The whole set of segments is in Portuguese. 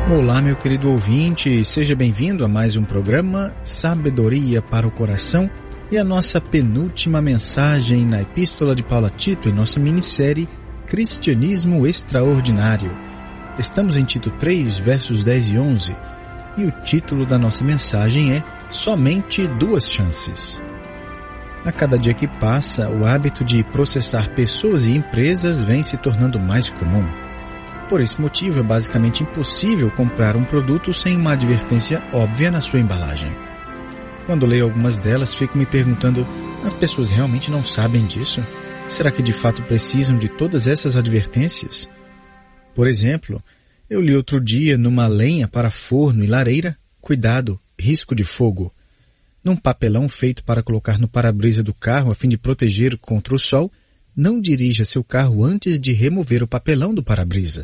Olá, meu querido ouvinte, seja bem-vindo a mais um programa Sabedoria para o Coração e a nossa penúltima mensagem na Epístola de Paulo a Tito em nossa minissérie Cristianismo Extraordinário. Estamos em Tito 3, versos 10 e 11 e o título da nossa mensagem é Somente Duas Chances. A cada dia que passa, o hábito de processar pessoas e empresas vem se tornando mais comum. Por esse motivo, é basicamente impossível comprar um produto sem uma advertência óbvia na sua embalagem. Quando leio algumas delas, fico me perguntando, as pessoas realmente não sabem disso? Será que de fato precisam de todas essas advertências? Por exemplo, eu li outro dia numa lenha para forno e lareira, cuidado, risco de fogo. Num papelão feito para colocar no para-brisa do carro a fim de proteger contra o sol, não dirija seu carro antes de remover o papelão do para-brisa.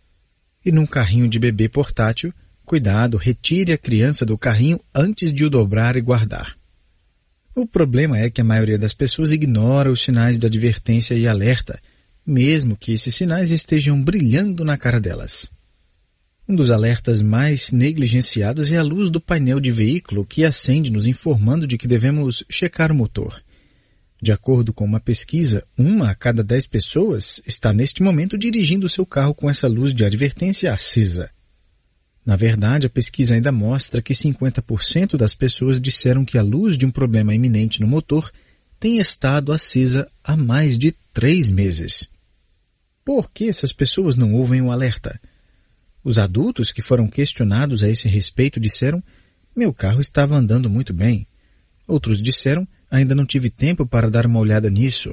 E num carrinho de bebê portátil, cuidado, retire a criança do carrinho antes de o dobrar e guardar. O problema é que a maioria das pessoas ignora os sinais de advertência e alerta, mesmo que esses sinais estejam brilhando na cara delas. Um dos alertas mais negligenciados é a luz do painel de veículo que acende nos informando de que devemos checar o motor. De acordo com uma pesquisa, 1 a cada 10 pessoas está neste momento dirigindo seu carro com essa luz de advertência acesa. Na verdade, a pesquisa ainda mostra que 50% das pessoas disseram que a luz de um problema iminente no motor tem estado acesa há mais de 3 meses. Por que essas pessoas não ouvem o alerta? Os adultos que foram questionados a esse respeito disseram: meu carro estava andando muito bem. Outros disseram: ainda não tive tempo para dar uma olhada nisso.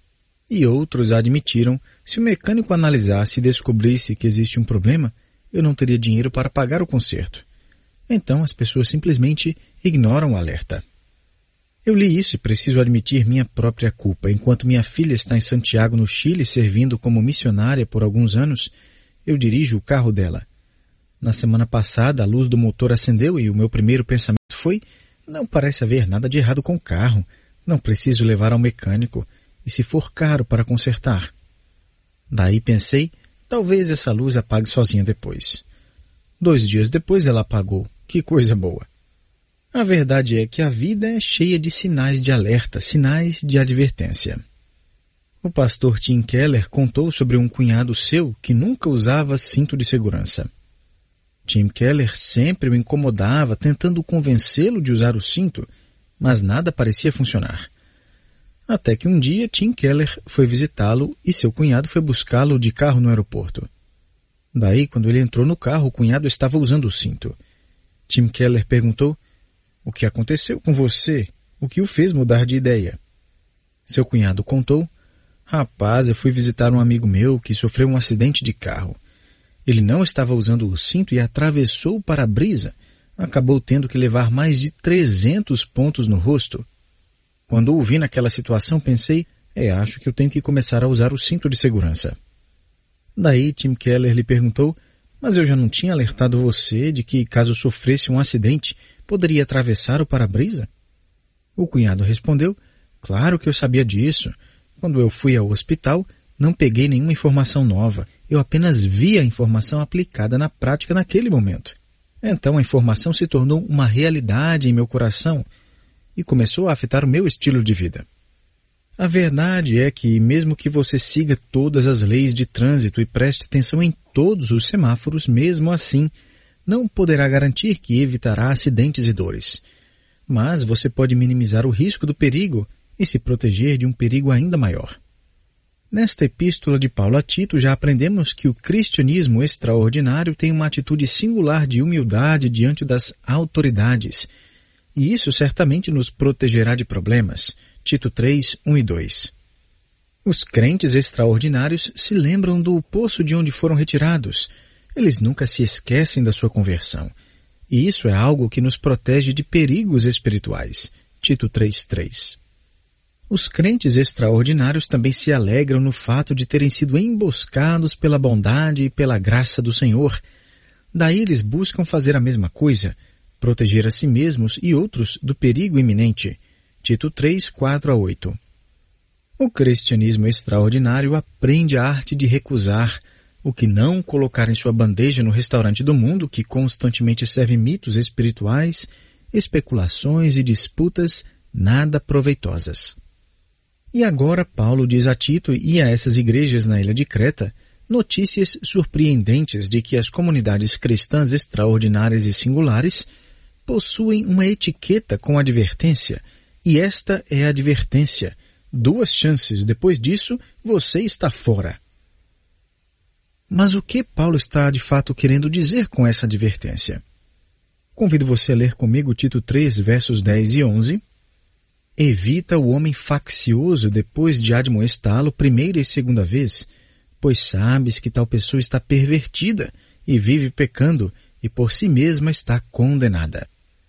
E outros admitiram: se o mecânico analisasse e descobrisse que existe um problema, eu não teria dinheiro para pagar o conserto. Então as pessoas simplesmente ignoram o alerta. Eu li isso e preciso admitir minha própria culpa. Enquanto minha filha está em Santiago, no Chile, servindo como missionária por alguns anos, eu dirijo o carro dela. Na semana passada, a luz do motor acendeu e o meu primeiro pensamento foi: não parece haver nada de errado com o carro, não preciso levar ao mecânico, e se for caro para consertar? Daí pensei, talvez essa luz apague sozinha depois. 2 dias depois ela apagou, que coisa boa. A verdade é que a vida é cheia de sinais de alerta, sinais de advertência. O pastor Tim Keller contou sobre um cunhado seu que nunca usava cinto de segurança. Tim Keller sempre o incomodava tentando convencê-lo de usar o cinto, mas nada parecia funcionar. Até que um dia Tim Keller foi visitá-lo e seu cunhado foi buscá-lo de carro no aeroporto. Daí, quando ele entrou no carro, o cunhado estava usando o cinto. Tim Keller perguntou: o que aconteceu com você? O que o fez mudar de ideia? Seu cunhado contou: rapaz, eu fui visitar um amigo meu que sofreu um acidente de carro. Ele não estava usando o cinto e atravessou o para-brisa. Acabou tendo que levar mais de 300 pontos no rosto. Quando o vi naquela situação, pensei, acho que eu tenho que começar a usar o cinto de segurança. Daí Tim Keller lhe perguntou: mas eu já não tinha alertado você de que, caso sofresse um acidente, poderia atravessar o para-brisa? O cunhado respondeu: claro que eu sabia disso. Quando eu fui ao hospital, não peguei nenhuma informação nova. Eu apenas vi a informação aplicada na prática naquele momento. Então a informação se tornou uma realidade em meu coração e começou a afetar o meu estilo de vida. A verdade é que, mesmo que você siga todas as leis de trânsito e preste atenção em todos os semáforos, mesmo assim, não poderá garantir que evitará acidentes e dores. Mas você pode minimizar o risco do perigo e se proteger de um perigo ainda maior. Nesta epístola de Paulo a Tito, já aprendemos que o cristianismo extraordinário tem uma atitude singular de humildade diante das autoridades, e isso certamente nos protegerá de problemas. Tito 3, 1 e 2. Os crentes extraordinários se lembram do poço de onde foram retirados. Eles nunca se esquecem da sua conversão, e isso é algo que nos protege de perigos espirituais. Tito 3, 3. Os crentes extraordinários também se alegram no fato de terem sido emboscados pela bondade e pela graça do Senhor. Daí eles buscam fazer a mesma coisa, proteger a si mesmos e outros do perigo iminente. Tito 3, 4 a 8. O cristianismo extraordinário aprende a arte de recusar, o que não colocar em sua bandeja no restaurante do mundo, que constantemente serve mitos espirituais, especulações e disputas nada proveitosas. E agora Paulo diz a Tito e a essas igrejas na ilha de Creta notícias surpreendentes de que as comunidades cristãs extraordinárias e singulares possuem uma etiqueta com advertência, e esta é a advertência: 2 chances, depois disso você está fora. Mas o que Paulo está de fato querendo dizer com essa advertência? Convido você a ler comigo Tito 3, versos 10 e 11. Evita o homem faccioso depois de admoestá-lo primeira e segunda vez, pois sabes que tal pessoa está pervertida e vive pecando e por si mesma está condenada.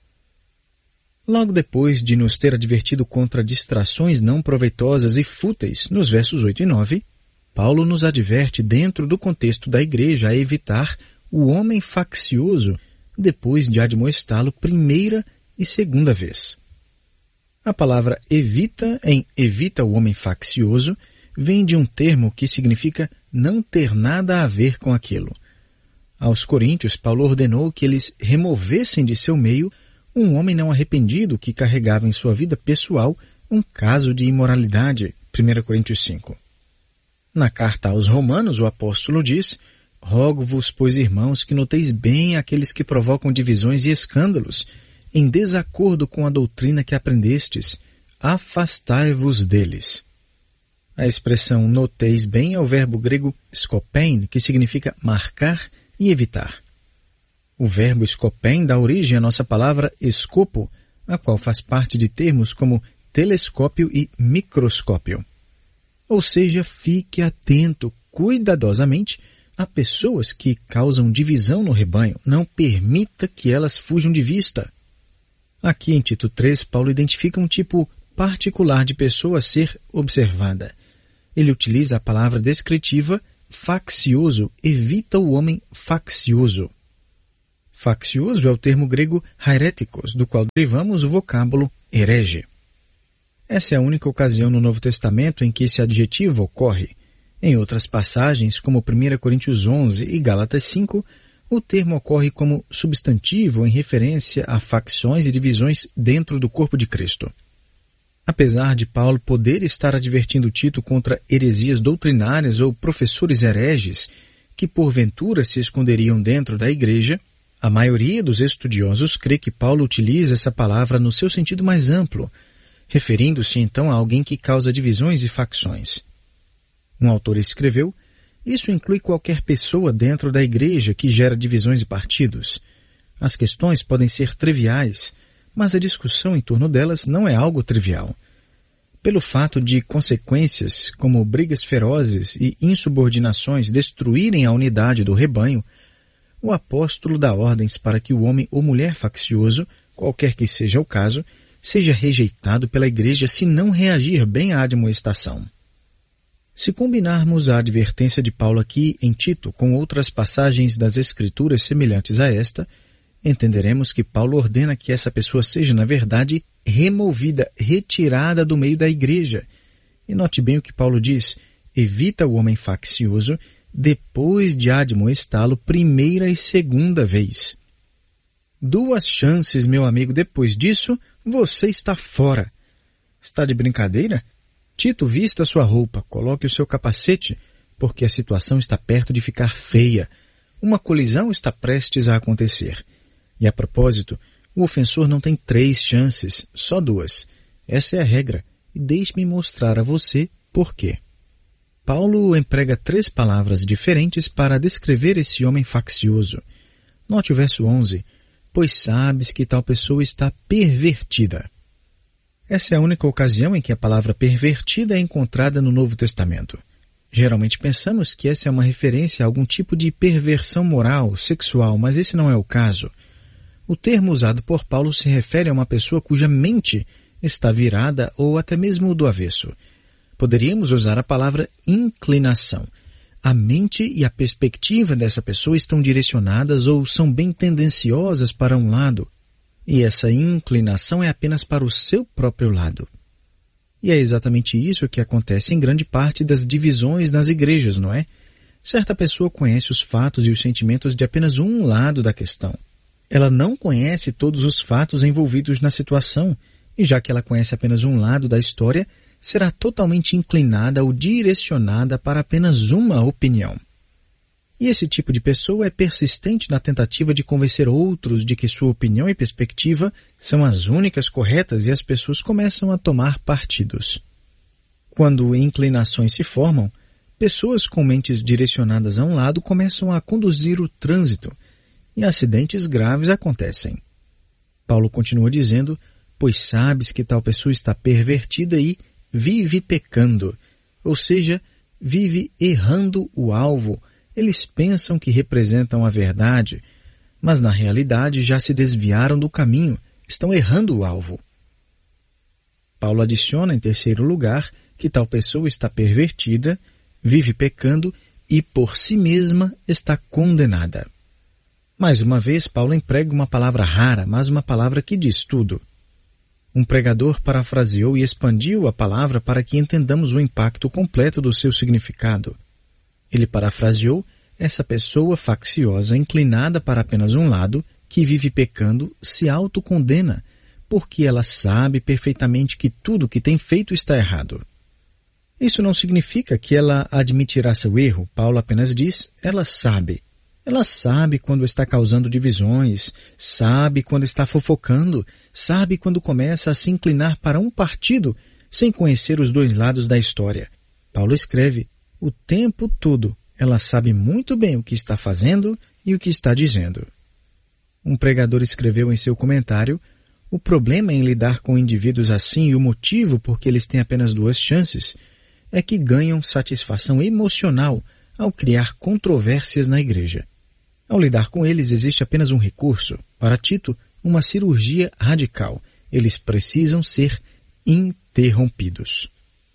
Logo depois de nos ter advertido contra distrações não proveitosas e fúteis, nos versos 8 e 9, Paulo nos adverte dentro do contexto da igreja a evitar o homem faccioso depois de admoestá-lo primeira e segunda vez. A palavra evita em evita o homem faccioso vem de um termo que significa não ter nada a ver com aquilo. Aos coríntios, Paulo ordenou que eles removessem de seu meio um homem não arrependido que carregava em sua vida pessoal um caso de imoralidade, 1 Coríntios 5. Na carta aos Romanos, o apóstolo diz: rogo-vos, pois, irmãos, que noteis bem aqueles que provocam divisões e escândalos, em desacordo com a doutrina que aprendestes, afastai-vos deles. A expressão noteis bem é o verbo grego skopein, que significa marcar e evitar. O verbo skopein dá origem à nossa palavra escopo, a qual faz parte de termos como telescópio e microscópio. Ou seja, fique atento cuidadosamente a pessoas que causam divisão no rebanho. Não permita que elas fujam de vista. Aqui em Tito 3, Paulo identifica um tipo particular de pessoa a ser observada. Ele utiliza a palavra descritiva faccioso, evita o homem faccioso. Faccioso é o termo grego hairetikos, do qual derivamos o vocábulo herege. Essa é a única ocasião no Novo Testamento em que esse adjetivo ocorre. Em outras passagens, como 1 Coríntios 11 e Gálatas 5, o termo ocorre como substantivo em referência a facções e divisões dentro do corpo de Cristo. Apesar de Paulo poder estar advertindo Tito contra heresias doutrinárias ou professores hereges que porventura se esconderiam dentro da igreja, a maioria dos estudiosos crê que Paulo utiliza essa palavra no seu sentido mais amplo, referindo-se então a alguém que causa divisões e facções. Um autor escreveu: isso inclui qualquer pessoa dentro da igreja que gera divisões e partidos. As questões podem ser triviais, mas a discussão em torno delas não é algo trivial. Pelo fato de consequências como brigas ferozes e insubordinações destruírem a unidade do rebanho, o apóstolo dá ordens para que o homem ou mulher faccioso, qualquer que seja o caso, seja rejeitado pela igreja se não reagir bem à admoestação. Se combinarmos a advertência de Paulo aqui em Tito com outras passagens das Escrituras semelhantes a esta, entenderemos que Paulo ordena que essa pessoa seja, na verdade, removida, retirada do meio da igreja. E note bem o que Paulo diz: evita o homem faccioso depois de admoestá-lo primeira e segunda vez. 2 chances, meu amigo, depois disso, você está fora. Está de brincadeira? Tito, vista sua roupa, coloque o seu capacete, porque a situação está perto de ficar feia. Uma colisão está prestes a acontecer. E a propósito, o ofensor não tem 3 chances, só 2. Essa é a regra, e deixe-me mostrar a você por quê. Paulo emprega 3 palavras diferentes para descrever esse homem faccioso. Note o verso 11, pois sabes que tal pessoa está pervertida. Essa é a única ocasião em que a palavra pervertida é encontrada no Novo Testamento. Geralmente pensamos que essa é uma referência a algum tipo de perversão moral, sexual, mas esse não é o caso. O termo usado por Paulo se refere a uma pessoa cuja mente está virada ou até mesmo do avesso. Poderíamos usar a palavra inclinação. A mente e a perspectiva dessa pessoa estão direcionadas ou são bem tendenciosas para um lado, e essa inclinação é apenas para o seu próprio lado. E é exatamente isso que acontece em grande parte das divisões nas igrejas, não é? Certa pessoa conhece os fatos e os sentimentos de apenas um lado da questão. Ela não conhece todos os fatos envolvidos na situação, e já que ela conhece apenas um lado da história, será totalmente inclinada ou direcionada para apenas uma opinião. E esse tipo de pessoa é persistente na tentativa de convencer outros de que sua opinião e perspectiva são as únicas corretas, e as pessoas começam a tomar partidos. Quando inclinações se formam, pessoas com mentes direcionadas a um lado começam a conduzir o trânsito, e acidentes graves acontecem. Paulo continua dizendo: pois sabes que tal pessoa está pervertida e vive pecando, ou seja, vive errando o alvo. Eles pensam que representam a verdade, mas na realidade já se desviaram do caminho, estão errando o alvo. Paulo adiciona em terceiro lugar que tal pessoa está pervertida, vive pecando e por si mesma está condenada. Mais uma vez, Paulo emprega uma palavra rara, mas uma palavra que diz tudo. Um pregador parafraseou e expandiu a palavra para que entendamos o impacto completo do seu significado. Ele parafraseou: essa pessoa facciosa, inclinada para apenas um lado, que vive pecando, se autocondena, porque ela sabe perfeitamente que tudo o que tem feito está errado. Isso não significa que ela admitirá seu erro. Paulo apenas diz: ela sabe. Ela sabe quando está causando divisões, sabe quando está fofocando, sabe quando começa a se inclinar para um partido, sem conhecer os dois lados da história. Paulo escreve: o tempo todo ela sabe muito bem o que está fazendo e o que está dizendo. Um pregador escreveu em seu comentário: o problema em lidar com indivíduos assim e o motivo por que eles têm apenas duas chances é que ganham satisfação emocional ao criar controvérsias na igreja. Ao lidar com eles, existe apenas um recurso. Para Tito, uma cirurgia radical. Eles precisam ser interrompidos.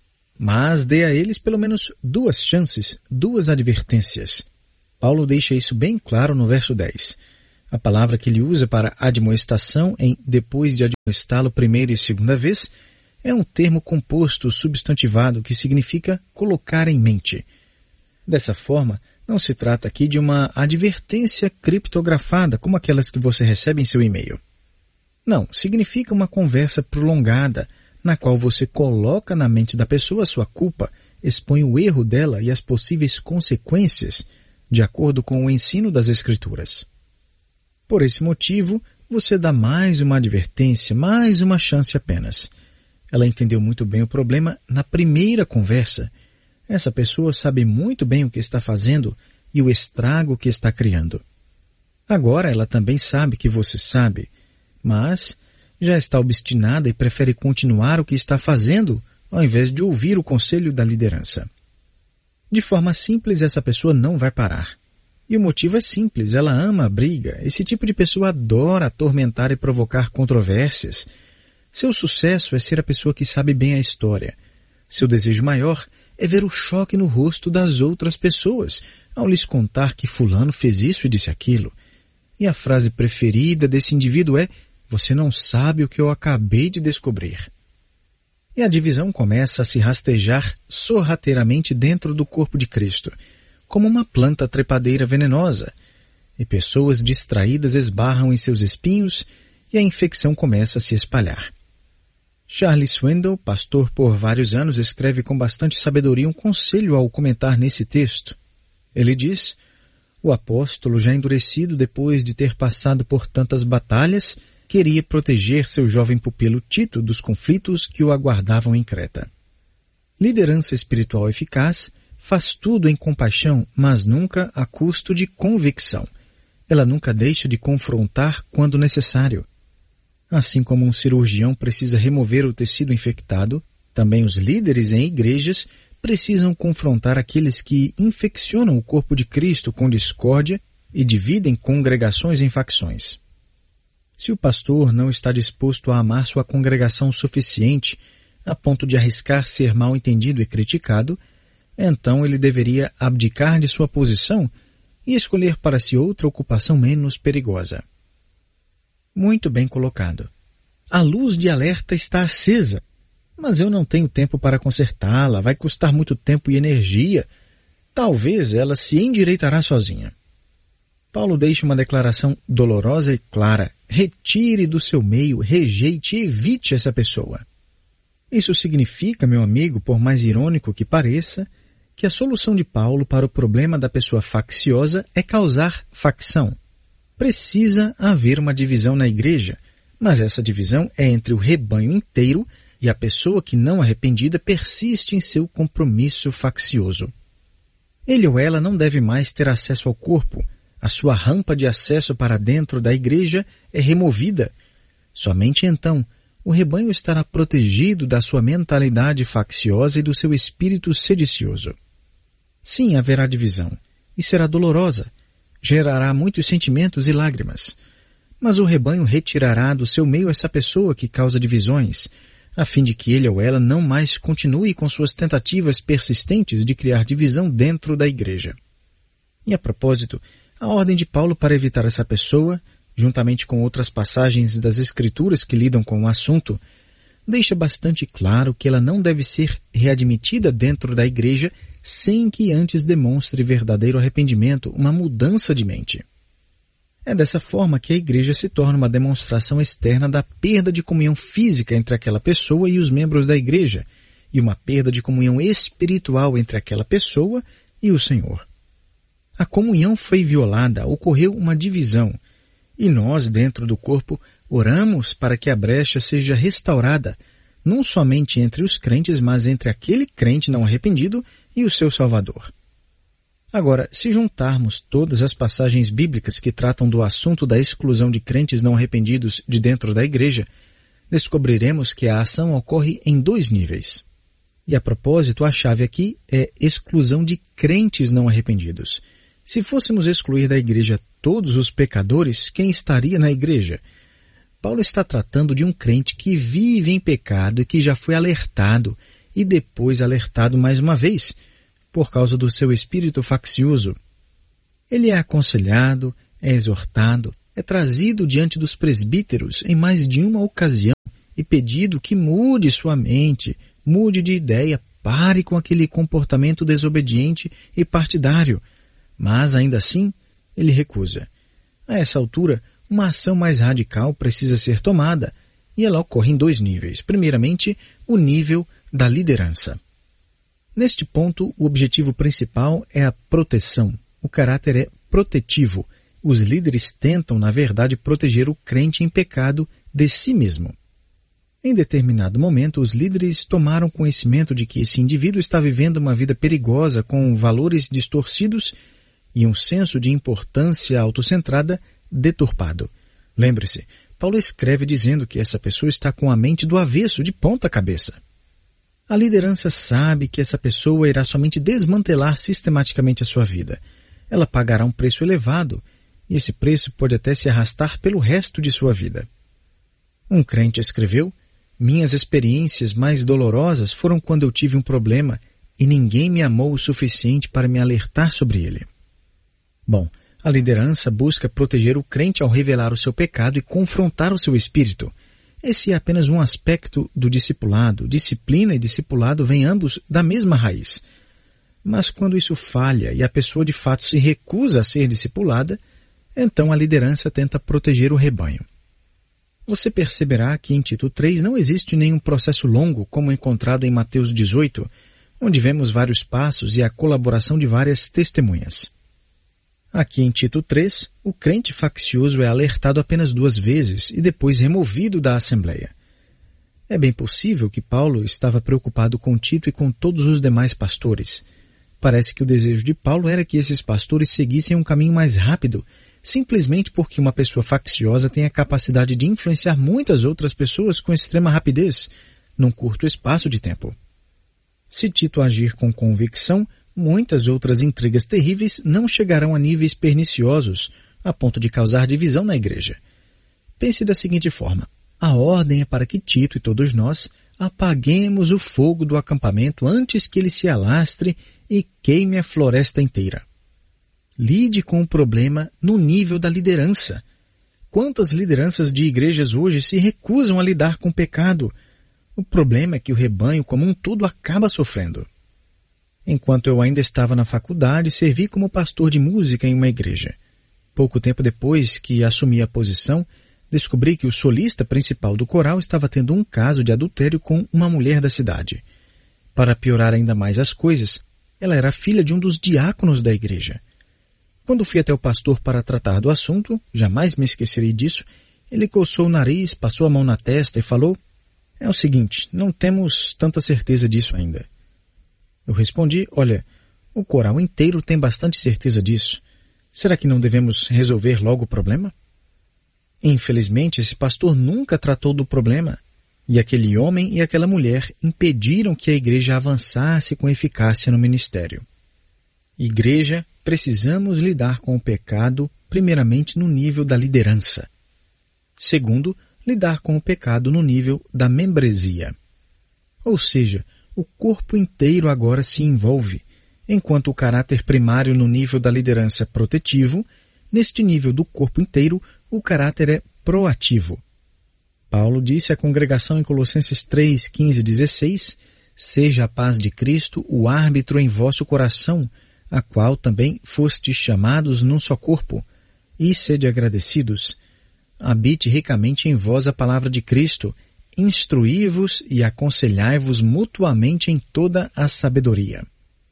Mas dê a eles pelo menos duas chances, duas advertências. Paulo deixa isso bem claro no verso 10. A palavra que ele usa para admoestação em depois de admoestá-lo primeira e segunda vez é um termo composto substantivado que significa colocar em mente. Dessa forma, não se trata aqui de uma advertência criptografada como aquelas que você recebe em seu e-mail. Não, significa uma conversa prolongada, na qual você coloca na mente da pessoa a sua culpa, expõe o erro dela e as possíveis consequências, de acordo com o ensino das Escrituras. Por esse motivo, você dá mais uma advertência, mais uma chance apenas. Ela entendeu muito bem o problema na primeira conversa. Essa pessoa sabe muito bem o que está fazendo e o estrago que está criando. Agora ela também sabe que você sabe, mas já está obstinada e prefere continuar o que está fazendo ao invés de ouvir o conselho da liderança. De forma simples, essa pessoa não vai parar. E o motivo é simples: ela ama a briga. Esse tipo de pessoa adora atormentar e provocar controvérsias. Seu sucesso é ser a pessoa que sabe bem a história. Seu desejo maior é ver o choque no rosto das outras pessoas ao lhes contar que fulano fez isso e disse aquilo. E a frase preferida desse indivíduo é: você não sabe o que eu acabei de descobrir. E a divisão começa a se rastejar sorrateiramente dentro do corpo de Cristo, como uma planta trepadeira venenosa, e pessoas distraídas esbarram em seus espinhos e a infecção começa a se espalhar. Charles Swindoll, pastor por vários anos, escreve com bastante sabedoria um conselho ao comentar nesse texto. Ele diz: o apóstolo, já endurecido depois de ter passado por tantas batalhas, queria proteger seu jovem pupilo Tito dos conflitos que o aguardavam em Creta. Liderança espiritual eficaz faz tudo em compaixão, mas nunca a custo de convicção. Ela nunca deixa de confrontar quando necessário. Assim como um cirurgião precisa remover o tecido infectado, também os líderes em igrejas precisam confrontar aqueles que infeccionam o corpo de Cristo com discórdia e dividem congregações em facções. Se o pastor não está disposto a amar sua congregação o suficiente a ponto de arriscar ser mal entendido e criticado, então ele deveria abdicar de sua posição e escolher para si outra ocupação menos perigosa. Muito bem colocado. A luz de alerta está acesa, mas eu não tenho tempo para consertá-la, vai custar muito tempo e energia. talvez ela se endireitará sozinha. Paulo deixa uma declaração dolorosa e clara: retire do seu meio, rejeite e evite essa pessoa. Isso significa, meu amigo, por mais irônico que pareça, que a solução de Paulo para o problema da pessoa facciosa é causar facção. Precisa haver uma divisão na igreja, mas essa divisão é entre o rebanho inteiro e a pessoa que não arrependida persiste em seu compromisso faccioso. Ele ou ela não deve mais ter acesso ao corpo. A sua rampa de acesso para dentro da igreja é removida. Somente então o rebanho estará protegido da sua mentalidade facciosa e do seu espírito sedicioso. Sim, haverá divisão, e será dolorosa. Gerará muitos sentimentos e lágrimas. Mas o rebanho retirará do seu meio essa pessoa que causa divisões, a fim de que ele ou ela não mais continue com suas tentativas persistentes de criar divisão dentro da igreja. E a propósito, a ordem de Paulo para evitar essa pessoa, juntamente com outras passagens das Escrituras que lidam com o assunto, deixa bastante claro que ela não deve ser readmitida dentro da igreja sem que antes demonstre verdadeiro arrependimento, uma mudança de mente. É dessa forma que a igreja se torna uma demonstração externa da perda de comunhão física entre aquela pessoa e os membros da igreja, e uma perda de comunhão espiritual entre aquela pessoa e o Senhor. A comunhão foi violada, ocorreu uma divisão, e nós, dentro do corpo, oramos para que a brecha seja restaurada, não somente entre os crentes, mas entre aquele crente não arrependido e o seu Salvador. Agora, se juntarmos todas as passagens bíblicas que tratam do assunto da exclusão de crentes não arrependidos de dentro da igreja, descobriremos que a ação ocorre em 2 níveis. E a propósito, a chave aqui é exclusão de crentes não arrependidos. Se fôssemos excluir da igreja todos os pecadores, quem estaria na igreja? Paulo está tratando de um crente que vive em pecado e que já foi alertado, e depois alertado mais uma vez, por causa do seu espírito faccioso. Ele é aconselhado, é exortado, é trazido diante dos presbíteros em mais de uma ocasião e pedido que mude sua mente, mude de ideia, pare com aquele comportamento desobediente e partidário. Mas, ainda assim, ele recusa. A essa altura, uma ação mais radical precisa ser tomada, e ela ocorre em 2 níveis. Primeiramente, o nível da liderança. Neste ponto, o objetivo principal é a proteção. O caráter é protetivo. Os líderes tentam, na verdade, proteger o crente em pecado de si mesmo. Em determinado momento, os líderes tomaram conhecimento de que esse indivíduo está vivendo uma vida perigosa com valores distorcidos e um senso de importância autocentrada deturpado. Lembre-se, Paulo escreve dizendo que essa pessoa está com a mente do avesso, de ponta cabeça. A liderança sabe que essa pessoa irá somente desmantelar sistematicamente a sua vida. Ela pagará um preço elevado, e esse preço pode até se arrastar pelo resto de sua vida. Um crente escreveu: minhas experiências mais dolorosas foram quando eu tive um problema e ninguém me amou o suficiente para me alertar sobre ele. Bom, a liderança busca proteger o crente ao revelar o seu pecado e confrontar o seu espírito. Esse é apenas um aspecto do discipulado. Disciplina e discipulado vêm ambos da mesma raiz. Mas quando isso falha e a pessoa de fato se recusa a ser discipulada, então a liderança tenta proteger o rebanho. Você perceberá que em Tito 3 não existe nenhum processo longo como encontrado em Mateus 18, onde vemos vários passos e a colaboração de várias testemunhas. Aqui em Tito 3, o crente faccioso é alertado apenas 2 vezes e depois removido da assembleia. É bem possível que Paulo estava preocupado com Tito e com todos os demais pastores. Parece que o desejo de Paulo era que esses pastores seguissem um caminho mais rápido, simplesmente porque uma pessoa facciosa tem a capacidade de influenciar muitas outras pessoas com extrema rapidez, num curto espaço de tempo. Se Tito agir com convicção, muitas outras intrigas terríveis não chegarão a níveis perniciosos, a ponto de causar divisão na igreja. Pense da seguinte forma: a ordem é para que Tito e todos nós apaguemos o fogo do acampamento antes que ele se alastre e queime a floresta inteira. Lide com o problema no nível da liderança. Quantas lideranças de igrejas hoje se recusam a lidar com o pecado? O problema é que o rebanho como um todo acaba sofrendo. Enquanto eu ainda estava na faculdade, servi como pastor de música em uma igreja. Pouco tempo depois que assumi a posição, descobri que o solista principal do coral estava tendo um caso de adultério com uma mulher da cidade. Para piorar ainda mais as coisas, ela era filha de um dos diáconos da igreja. Quando fui até o pastor para tratar do assunto, jamais me esquecerei disso, ele coçou o nariz, passou a mão na testa e falou: "É o seguinte, não temos tanta certeza disso ainda." Eu respondi: "Olha, o coral inteiro tem bastante certeza disso. Será que não devemos resolver logo o problema?" Infelizmente, esse pastor nunca tratou do problema, e aquele homem e aquela mulher impediram que a igreja avançasse com eficácia no ministério. Igreja, precisamos lidar com o pecado, primeiramente no nível da liderança. Segundo, lidar com o pecado no nível da membresia. Ou seja, o corpo inteiro agora se envolve, enquanto o caráter primário no nível da liderança é protetivo, neste nível do corpo inteiro, o caráter é proativo. Paulo disse à congregação em Colossenses 3, 15 e 16, "Seja a paz de Cristo o árbitro em vosso coração, a qual também fostes chamados num só corpo, e sede agradecidos. Habite ricamente em vós a palavra de Cristo, instruí-vos e aconselhai-vos mutuamente em toda a sabedoria."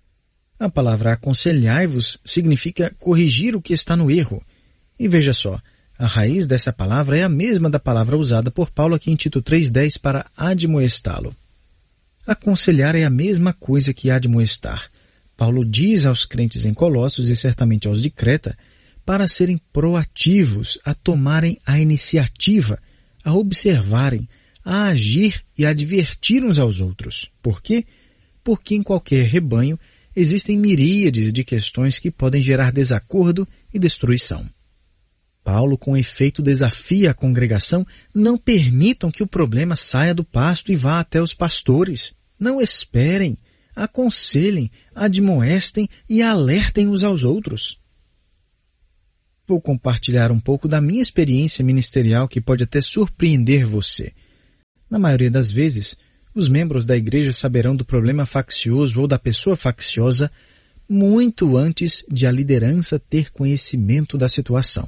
A palavra aconselhai-vos significa corrigir o que está no erro. E veja só, a raiz dessa palavra é a mesma da palavra usada por Paulo aqui em Tito 3,10 para admoestá-lo. Aconselhar é a mesma coisa que admoestar. Paulo diz aos crentes em Colossos e certamente aos de Creta para serem proativos, a tomarem a iniciativa, a observarem, a agir e a advertir uns aos outros. Por quê? Porque em qualquer rebanho existem miríades de questões que podem gerar desacordo e destruição. Paulo, com efeito, desafia a congregação: não permitam que o problema saia do pasto e vá até os pastores. Não esperem, aconselhem, admoestem e alertem uns aos outros. Vou compartilhar um pouco da minha experiência ministerial que pode até surpreender você. Na maioria das vezes, os membros da igreja saberão do problema faccioso ou da pessoa facciosa muito antes de a liderança ter conhecimento da situação.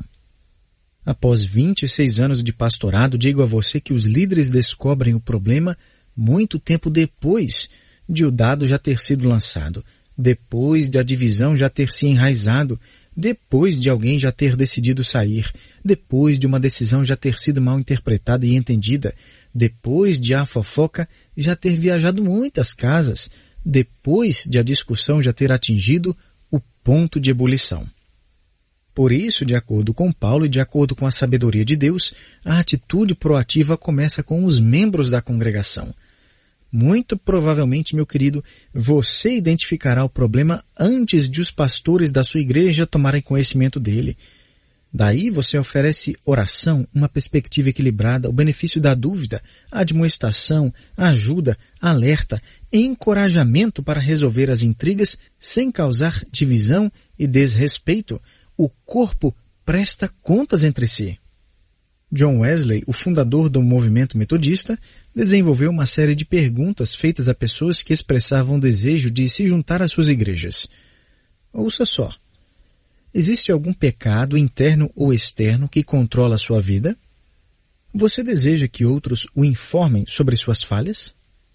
Após 26 anos de pastorado, digo a você que os líderes descobrem o problema muito tempo depois de o dado já ter sido lançado, depois de a divisão já ter se enraizado, depois de alguém já ter decidido sair, depois de uma decisão já ter sido mal interpretada e entendida, depois de a fofoca já ter viajado muitas casas, depois de a discussão já ter atingido o ponto de ebulição. Por isso, de acordo com Paulo e de acordo com a sabedoria de Deus, a atitude proativa começa com os membros da congregação. Muito provavelmente, meu querido, você identificará o problema antes de os pastores da sua igreja tomarem conhecimento dele. Daí você oferece oração, uma perspectiva equilibrada, o benefício da dúvida, admoestação, ajuda, alerta, encorajamento para resolver as intrigas sem causar divisão e desrespeito. O corpo presta contas entre si. John Wesley, o fundador do movimento metodista, desenvolveu uma série de perguntas feitas a pessoas que expressavam o desejo de se juntar às suas igrejas. Ouça só. Existe algum pecado interno ou externo que controla a sua vida? Você deseja que outros o informem sobre suas falhas?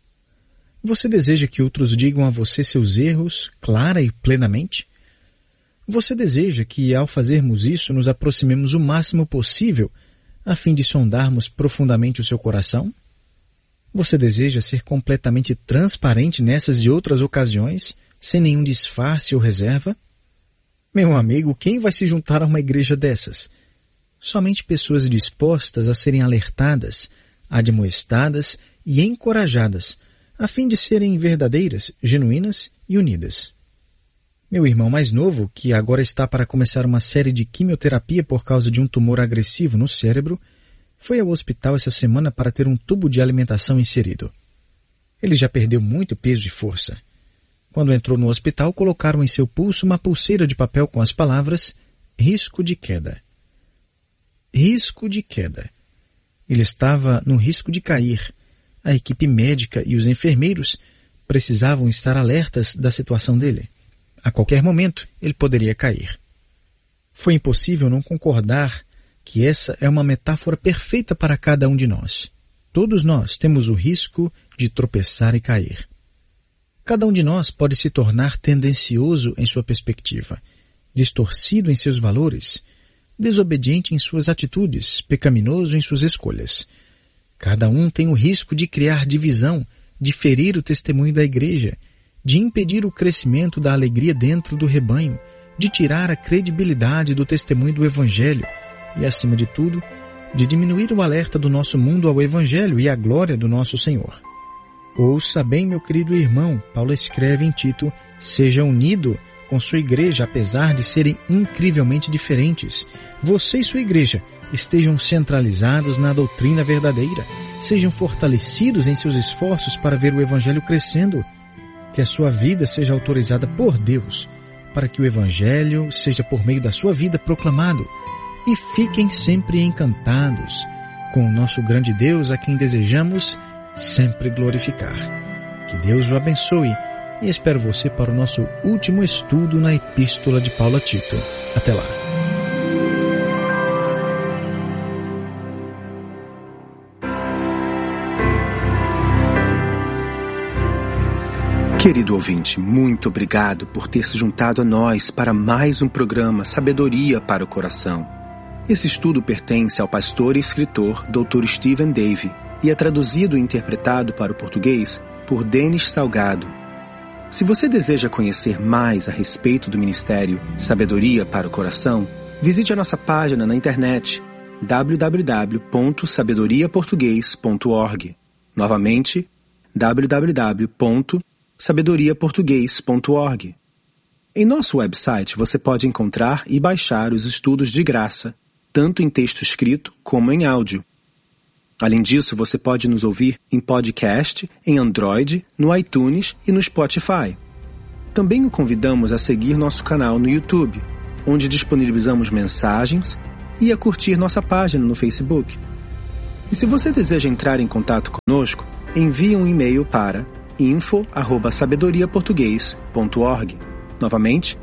Você deseja que outros digam a você seus erros clara e plenamente? Você deseja que, ao fazermos isso, nos aproximemos o máximo possível a fim de sondarmos profundamente o seu coração? Você deseja ser completamente transparente nessas e outras ocasiões, sem nenhum disfarce ou reserva? Meu amigo, quem vai se juntar a uma igreja dessas? Somente pessoas dispostas a serem alertadas, admoestadas e encorajadas, a fim de serem verdadeiras, genuínas e unidas. Meu irmão mais novo, que agora está para começar uma série de quimioterapia por causa de um tumor agressivo no cérebro, foi ao hospital essa semana para ter um tubo de alimentação inserido. Ele já perdeu muito peso e força. Quando entrou no hospital, colocaram em seu pulso uma pulseira de papel com as palavras "risco de queda". Risco de queda. Ele estava no risco de cair. A equipe médica e os enfermeiros precisavam estar alertas da situação dele. A qualquer momento, ele poderia cair. Foi impossível não concordar que essa é uma metáfora perfeita para cada um de nós. Todos nós temos o risco de tropeçar e cair. Cada um de nós pode se tornar tendencioso em sua perspectiva, distorcido em seus valores, desobediente em suas atitudes, pecaminoso em suas escolhas. Cada um tem o risco de criar divisão, de ferir o testemunho da igreja, de impedir o crescimento da alegria dentro do rebanho, de tirar a credibilidade do testemunho do Evangelho e, acima de tudo, de diminuir o alerta do nosso mundo ao Evangelho e à glória do nosso Senhor. Ouça bem, meu querido irmão, Paulo escreve em Tito, seja unido com sua igreja, apesar de serem incrivelmente diferentes. Você e sua igreja estejam centralizados na doutrina verdadeira, sejam fortalecidos em seus esforços para ver o Evangelho crescendo, que a sua vida seja autorizada por Deus, para que o Evangelho seja por meio da sua vida proclamado, e fiquem sempre encantados com o nosso grande Deus, a quem desejamos sempre glorificar. Que Deus o abençoe e espero você para o nosso último estudo na Epístola de Paulo a Tito. Até lá. Querido ouvinte, muito obrigado por ter se juntado a nós para mais um programa Sabedoria para o Coração. Esse estudo pertence ao pastor e escritor Dr. Stephen Davey e é traduzido e interpretado para o português por Denis Salgado. Se você deseja conhecer mais a respeito do ministério Sabedoria para o Coração, visite a nossa página na internet www.sabedoriaportugues.org. Novamente, www.sabedoriaportugues.org. Em nosso website você pode encontrar e baixar os estudos de graça, tanto em texto escrito como em áudio. Além disso, você pode nos ouvir em podcast, em Android, no iTunes e no Spotify. Também o convidamos a seguir nosso canal no YouTube, onde disponibilizamos mensagens, e a curtir nossa página no Facebook. E se você deseja entrar em contato conosco, envie um e-mail para info@sabedoriaportugues.org. Novamente,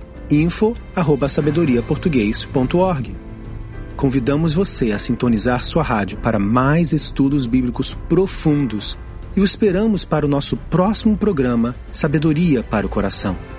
info@sabedoriaportugues.org. Convidamos você a sintonizar sua rádio para mais estudos bíblicos profundos e o esperamos para o nosso próximo programa Sabedoria para o Coração.